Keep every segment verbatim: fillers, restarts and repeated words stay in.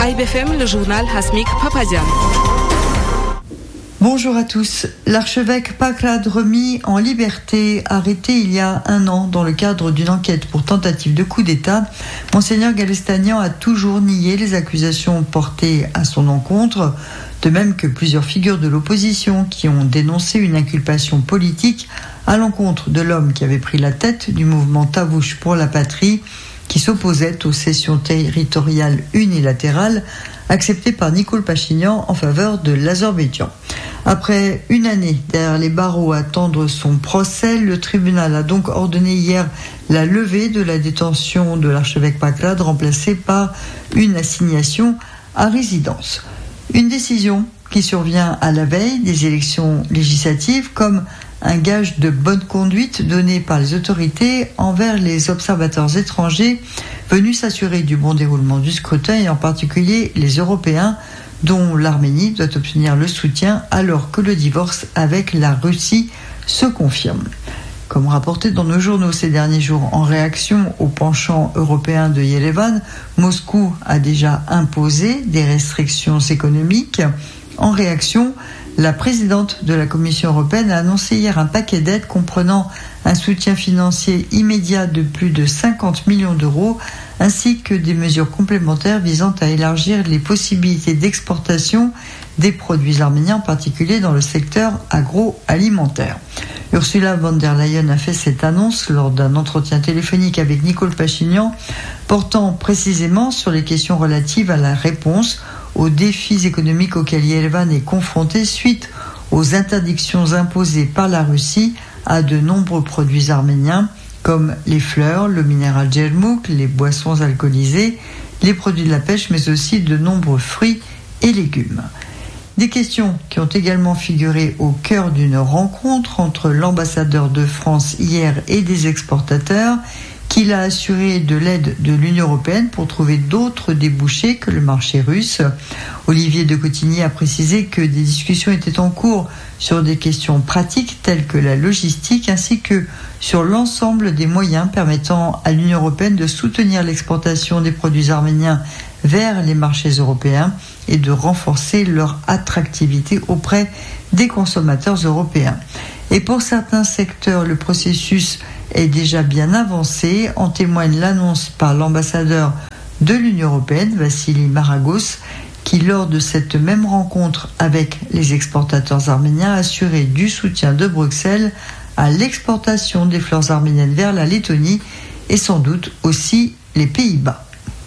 I B F M, le journal Hasmik Papazian. Bonjour à tous. L'archevêque Pakrad remis en liberté, arrêté il y a un an dans le cadre d'une enquête pour tentative de coup d'État, Monseigneur Galestanian a toujours nié les accusations portées à son encontre, de même que plusieurs figures de l'opposition qui ont dénoncé une inculpation politique à l'encontre de l'homme qui avait pris la tête du mouvement Tavush pour la patrie, qui s'opposait aux cessions territoriales unilatérales acceptées par Nicole Pachinian en faveur de l'Azerbaïdjan. Après une année derrière les barreaux à attendre son procès, le tribunal a donc ordonné hier la levée de la détention de l'archevêque Pakrad, remplacée par une assignation à résidence. Une décision qui survient à la veille des élections législatives comme un gage de bonne conduite donné par les autorités envers les observateurs étrangers venus s'assurer du bon déroulement du scrutin, et en particulier les Européens, dont l'Arménie doit obtenir le soutien alors que le divorce avec la Russie se confirme. Comme rapporté dans nos journaux ces derniers jours, en réaction au penchant européen de Yerevan, Moscou a déjà imposé des restrictions économiques. En réaction, la présidente de la Commission européenne a annoncé hier un paquet d'aides comprenant un soutien financier immédiat de plus de cinquante millions d'euros, ainsi que des mesures complémentaires visant à élargir les possibilités d'exportation des produits arméniens, en particulier dans le secteur agroalimentaire. Ursula von der Leyen a fait cette annonce lors d'un entretien téléphonique avec Nicole Pachinian, portant précisément sur les questions relatives à la réponse aux défis économiques auxquels Yerevan est confronté suite aux interdictions imposées par la Russie à de nombreux produits arméniens comme les fleurs, le minéral djermouk, les boissons alcoolisées, les produits de la pêche, mais aussi de nombreux fruits et légumes. Des questions qui ont également figuré au cœur d'une rencontre entre l'ambassadeur de France hier et des exportateurs, qu'il a assuré de l'aide de l'Union européenne pour trouver d'autres débouchés que le marché russe. Olivier de Cotigny a précisé que des discussions étaient en cours sur des questions pratiques telles que la logistique, ainsi que sur l'ensemble des moyens permettant à l'Union européenne de soutenir l'exportation des produits arméniens vers les marchés européens et de renforcer leur attractivité auprès des consommateurs européens. Et pour certains secteurs, le processus est déjà bien avancé. En témoigne l'annonce par l'ambassadeur de l'Union européenne, Vassili Maragos, qui, lors de cette même rencontre avec les exportateurs arméniens, a assuré du soutien de Bruxelles à l'exportation des fleurs arméniennes vers la Lettonie et sans doute aussi les Pays-Bas.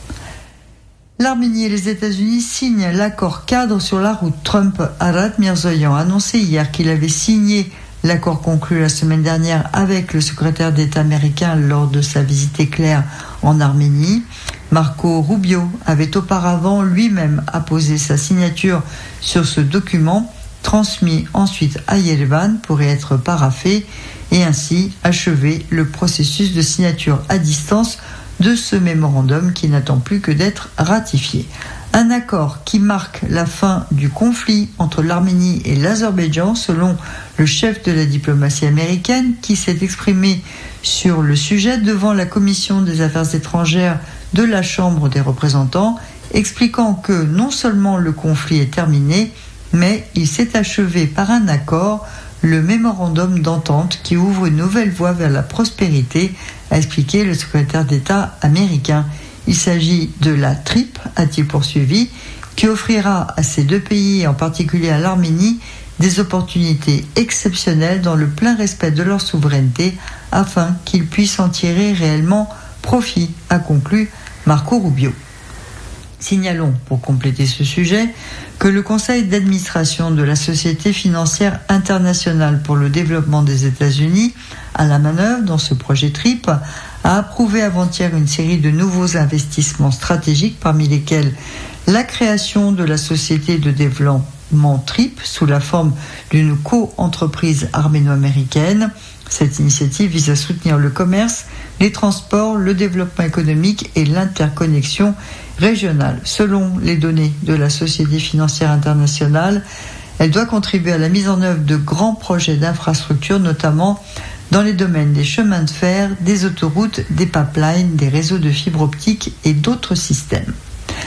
L'Arménie et les États-Unis signent l'accord cadre sur la route Trump. Arat Mirzoyan a annoncé hier qu'il avait signé l'accord conclu la semaine dernière avec le secrétaire d'État américain lors de sa visite éclair en Arménie. Marco Rubio avait auparavant lui-même apposé sa signature sur ce document, transmis ensuite à Yerevan pour y être paraphé et ainsi achever le processus de signature à distance de ce mémorandum qui n'attend plus que d'être ratifié. Un accord qui marque la fin du conflit entre l'Arménie et l'Azerbaïdjan, selon le chef de la diplomatie américaine, qui s'est exprimé sur le sujet devant la Commission des Affaires étrangères de la Chambre des représentants, expliquant que non seulement le conflit est terminé, mais il s'est achevé par un accord, le mémorandum d'entente qui ouvre une nouvelle voie vers la prospérité, a expliqué le secrétaire d'État américain. Il s'agit de la T R I P, a-t-il poursuivi, qui offrira à ces deux pays, et en particulier à l'Arménie, des opportunités exceptionnelles dans le plein respect de leur souveraineté afin qu'ils puissent en tirer réellement profit, a conclu Marco Rubio. Signalons, pour compléter ce sujet, que le conseil d'administration de la Société financière internationale pour le développement des États-Unis, à la manœuvre dans ce projet T R I P, a approuvé avant-hier une série de nouveaux investissements stratégiques, parmi lesquels la création de la Société de développement T R I P sous la forme d'une co-entreprise arméno-américaine. Cette initiative vise à soutenir le commerce, les transports, le développement économique et l'interconnexion régionale. Selon les données de la Société financière internationale, elle doit contribuer à la mise en œuvre de grands projets d'infrastructures, notamment dans les domaines des chemins de fer, des autoroutes, des pipelines, des réseaux de fibres optiques et d'autres systèmes.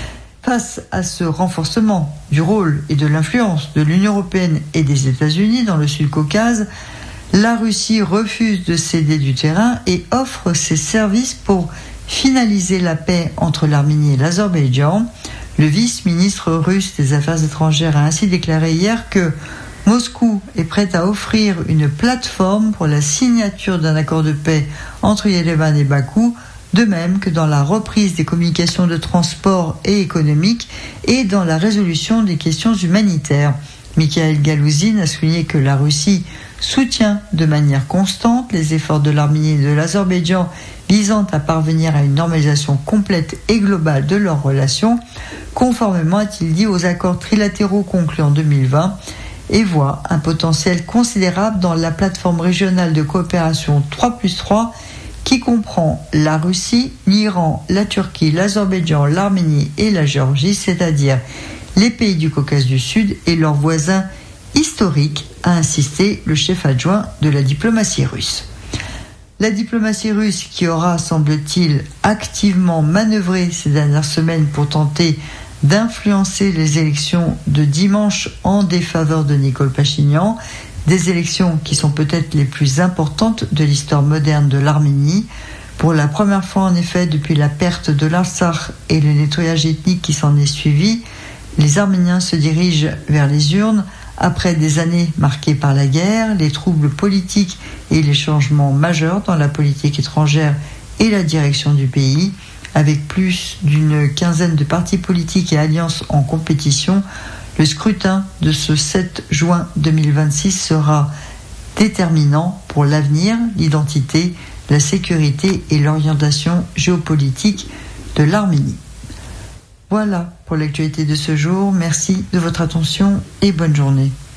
Face à ce renforcement du rôle et de l'influence de l'Union européenne et des États-Unis dans le Sud-Caucase, la Russie refuse de céder du terrain et offre ses services pour finaliser la paix entre l'Arménie et l'Azerbaïdjan. Le vice-ministre russe des Affaires étrangères a ainsi déclaré hier que Moscou est prêt à offrir une plateforme pour la signature d'un accord de paix entre Yerevan et Bakou, de même que dans la reprise des communications de transport et économiques et dans la résolution des questions humanitaires. Mikhail Galouzine a souligné que la Russie soutient de manière constante les efforts de l'Arménie et de l'Azerbaïdjan visant à parvenir à une normalisation complète et globale de leurs relations, conformément, a-t-il dit, aux accords trilatéraux conclus en deux mille vingt, et voit un potentiel considérable dans la plateforme régionale de coopération trois plus trois qui comprend la Russie, l'Iran, la Turquie, l'Azerbaïdjan, l'Arménie et la Géorgie, c'est-à-dire les pays du Caucase du Sud et leurs voisins historiques, a insisté le chef adjoint de la diplomatie russe. La diplomatie russe qui aura, semble-t-il, activement manœuvré ces dernières semaines pour tenter d'influencer les élections de dimanche en défaveur de Nikol Pachinian, des élections qui sont peut-être les plus importantes de l'histoire moderne de l'Arménie. Pour la première fois, en effet, depuis la perte de l'Artsakh et le nettoyage ethnique qui s'en est suivi, les Arméniens se dirigent vers les urnes après des années marquées par la guerre, les troubles politiques et les changements majeurs dans la politique étrangère et la direction du pays. Avec plus d'une quinzaine de partis politiques et alliances en compétition, le scrutin de ce sept juin deux mille vingt-six sera déterminant pour l'avenir, l'identité, la sécurité et l'orientation géopolitique de l'Arménie. Voilà pour l'actualité de ce jour. Merci de votre attention et bonne journée.